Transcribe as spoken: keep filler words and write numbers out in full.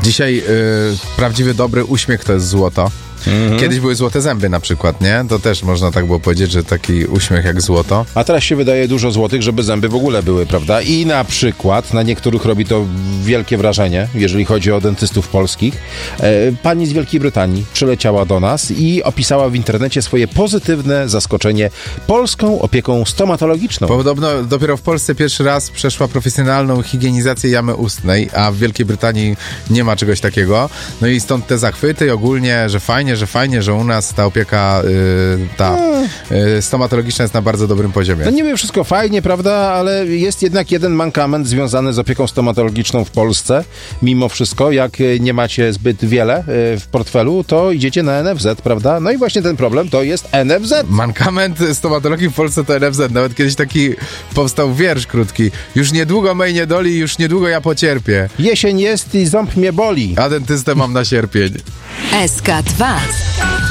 Dzisiaj y, prawdziwy, dobry uśmiech to jest złoto. Mhm. Kiedyś były złote zęby na przykład, nie? To też można tak było powiedzieć, że taki uśmiech jak złoto. A teraz się wydaje dużo złotych, żeby zęby w ogóle były, prawda? I na przykład na niektórych robi to wielkie wrażenie, jeżeli chodzi o dentystów polskich. E, pani z Wielkiej Brytanii przyleciała do nas i opisała w internecie swoje pozytywne zaskoczenie polską opieką stomatologiczną. Podobno dopiero w Polsce pierwszy raz przeszła profesjonalną higienizację jamy ustnej, a w Wielkiej Brytanii nie ma czegoś takiego. No i stąd te zachwyty i ogólnie, że fajnie, że fajnie, że u nas ta opieka y, ta y, stomatologiczna jest na bardzo dobrym poziomie. No niby wszystko fajnie, prawda, ale jest jednak jeden mankament związany z opieką stomatologiczną w Polsce. Mimo wszystko, jak nie macie zbyt wiele y, w portfelu, to idziecie na N F Z, prawda? No i właśnie ten problem to jest N F Z. Mankament stomatologii w Polsce to N F Z. Nawet kiedyś taki powstał wiersz krótki. Już niedługo mej nie doli, już niedługo ja pocierpię. Jesień jest i ząb mnie boli. A dentystę mam na sierpień. S K dwa.